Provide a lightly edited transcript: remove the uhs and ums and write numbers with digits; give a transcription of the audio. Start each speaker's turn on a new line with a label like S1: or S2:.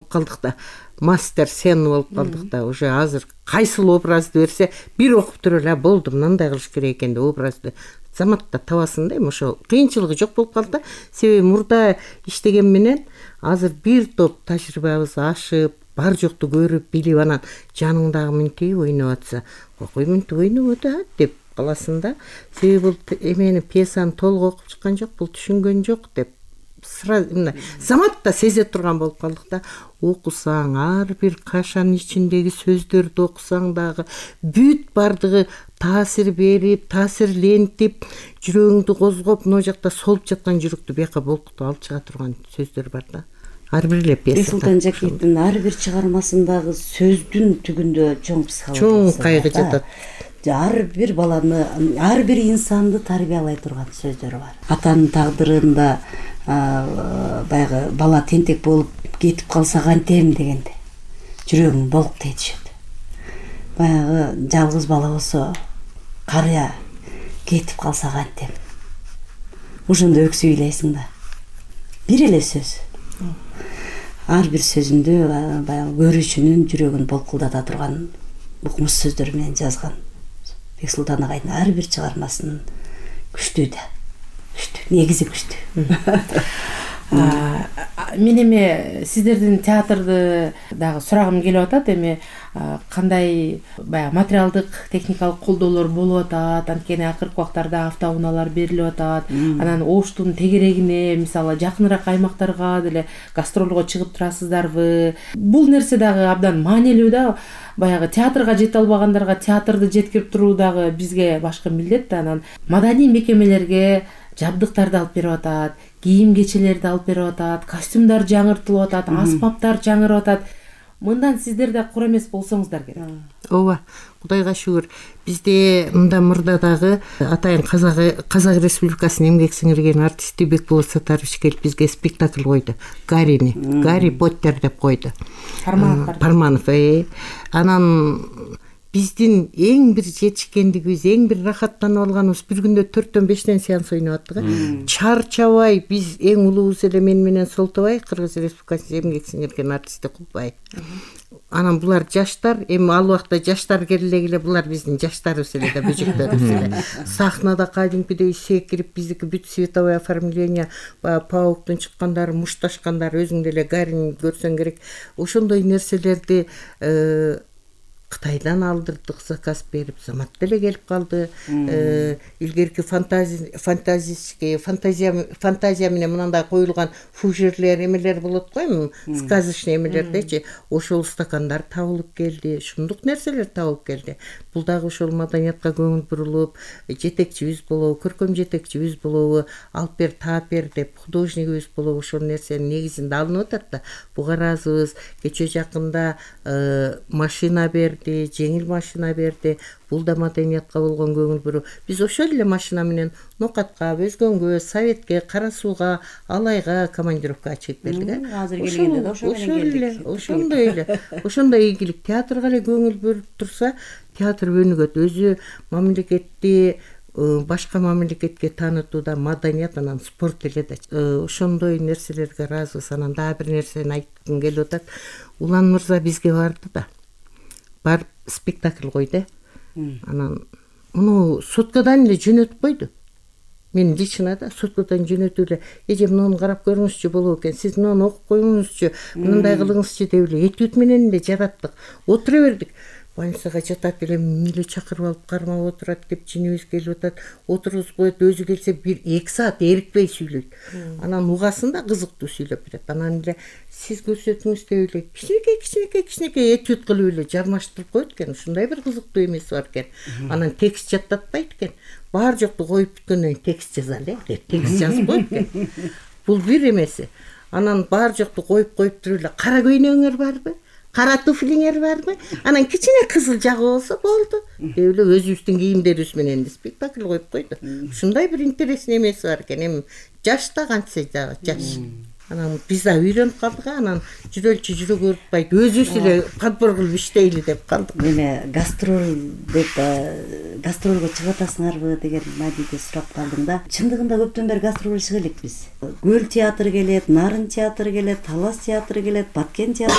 S1: болуп калдык да. Мастер сцена болуп калдык да. Уже азыр кайсыл образды берсе, бир окуп туруп эле болду, мындай кылыш керек экен деп образды заматта табасың да. Ошо кыйынчылыгы жок болуп калды да. Себеби мурда иштеген менен азыр бир топ тажрыйбабыз ашып, бар жокту көрүп, билип, анан жаныңдагы мынтип ойноп атса, кой мынтип ойнобу да деп каласың да. Себеби бул эмени пьесаны толук окуп чыккан жок, бул түшүнгөн жок деп заматта сезе турган болуп калдык да. Окусаң, ар бир кашанын ичиндеги сөздөрдү окусаң дагы бүт бардыгы таасир берип, таасирлентип, жүрөгүңдү козгоп, могу жакта солуп жаткан жүрөктү бияка болуктуп алып чыга турган сөздөр бар да. Ар бир эле пьеса.
S2: Бексултан Жакиевдин ар бир чыгармасындагы сөздүн түгүндө чоң психология,
S1: чоң кайгы жатат.
S2: Ар бир баланы, ар бир инсанды тарбиялай турган сөздөр бар. Атанын тагдырында баягы бала тентек болуп кетип калса кантем дегенде жүрөгүң болук айтышат. Баягы жалгыз бала болсо, карыя кетип калса кантем. Ошондо өксүп ыйлайсың да. Бир эле сөз. Ар бир сөзүндө баягы көрүүчүнүн жүрөгүн болкулдата турган укмуш сөздөр менен жазган. Бексултан агайдын ар бир чыгармасын күчтүү да. Күчтүү, негизи күчтүү.
S3: Мен эми сиздердин театрды дагы сурагым келип атат. Эми кандай баягы материалдык, техникалык колдоолор болуп атат, анткени акыркы убактарда автоунаалар берилип атат. Анан Оштун тегерегине, мисалы, жакыныраак аймактарга деле гастролго чыгып турасыздарбы? Бул нерсе дагы абдан маанилүү да. Баягы театрга жете албагандарга театрды жеткирип туруу дагы бизге башкы милдет да. Анан маданий мекемелерге жабдыктарды алып берип атат, кийим кечелерди алып берип атат, костюмдар жаңыртылып атат, аспаптар жаңырып атат. Мындан сиздер да кур эмес болсоңуздар керек.
S1: Ооба, Кудайга шүгүр. Бизде мындан мурда дагы атайын Казак Республикасынын эмгек сиңирген артисти Бекболот Сатарович келип бизге спектакль койду. Гаррини, Гарри Поттер деп койду. Парманов. Анан биздин эң бир жетишкендигибиз, эң бир рахаттанып алганыбыз бир күндө 4-5 сеанс ойноп аттык. Чарчабай биз эң улуубуз эле мен менен Солтобай, Кыргыз Республикасынын эмгек сиңирген артисти Кулбай. Анан булар жаштар, эми ал убакта жаштар келе булар биздин жаштарыбыз эле да, бөжөктөрүбүз эле. Сахнада кадимкидей секирип, биздики бүт световое оформление, пауктун чыккандары, мушташкандары, өзүң деле Гарин көрсөң керек. Ошондой нерселерди Кытайдан алдырдык, заказ берип, замат деле келип калды. Илгерки фантазия менен мынандай коюлган фужерлер, эмелер болот го, сказочный эмелердечи, ошол стакандар табылып келди, ушундук нерселер табылып келди. Бул дагы ошол маданиятка көңүл бурулуп, жетекчибиз болобу, көркөм жетекчибиз болобу, алып бер, таап бер деп художнигибиз болобу, ошол нерсенин негизинде алынып атат да. Буга ыраазыбыз. Кече жакында машина берди, жеңил машина берди. Бул да маданиятка болгон көңүл буруу. Биз ошол эле машина менен Нокатка, Өзгөнгө, Советке, Кара Сууга, Алайга командировкага чыгып бердик.
S2: Азыр келгенде да ошол менен келдик.
S1: Ошондой ийгилик. Театрга эле көңүл бөлүп турса, театр өнүгөт. Өзү мамлекетти башка мамлекетке таанытууда маданият, анан спорт эле да. Ошондой нерселерге ыраазыбыз. Анан дагы бир нерсени айткым келип атат. Улан мырза бизге барды да. Бар спектакль койду. Анан муну соткадан эле жөнөтүп койду. Мен лично да соткадан жөнөтүп эле, эже муну карап көрүңүзчү болот экен, сиз муну окуп коюңузчу, мындай кылыңызчы деп эле этюд менен эле жараттык. Отура бердик. Больницага жатат эле миле чакырып алып кармап отурат деп жинибиз келип атат. Отургузуп коет, өзү келсе 1-2 саат эрикпей сүйлөйт. Анан угасын да кызыктуу сүйлөп берет. Анан эле сиз көрсөтүңүз деп эле кичинекей этюд кылып эле жармаштырып коет экен. Ушундай бир кызыктуу эмеси бар экен. Анан текст жаттатпайт экен. Бар жокту коюп бүткөндөн кийин текст жазалы деп текст жазып коет экен. Бул бир эмеси. Анан бар жокту коюп туруп эле кара көйнөгүңөр барбы? Кара туфлиңер барбы? Анан кичине кызыл жагы болсо болду. Деп эле өзүбүздүн кийимдерибиз менен спектакль коюп койду. Ушундай бир интересный эмеси бар экен. Эми жаш да кантсе дагы жаш. Анан биз да үйрөнүп калдык. Анан жүрөлчү жүрөк ырытпайт. Өзүбүз эле подбор кылып иштейли деп калдык.
S2: Эме гастролго чыгып атасыңарбы деген мадиде сурап калдым да. Чындыгында көптөн бери гастролго чыга элекпиз. Көл театры келет, Нарын театры келет, Талас театры келет, Баткен театры